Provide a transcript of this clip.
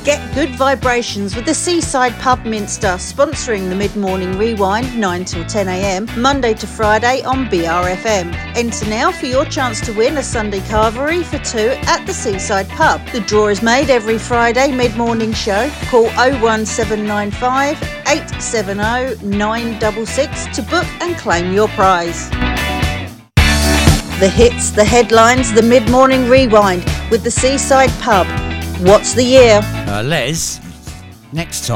Get good vibrations with the Seaside Pub Minster, sponsoring the Mid-Morning Rewind 9 till 10 a.m, Monday to Friday on BRFM. Enter now for your chance to win a Sunday carvery for two at the Seaside Pub. The draw is made every Friday mid-morning show. Call 01795 870 966 to book and claim your prize. The hits, the headlines, the Mid-Morning Rewind with the Seaside Pub. What's the year? Les, next time.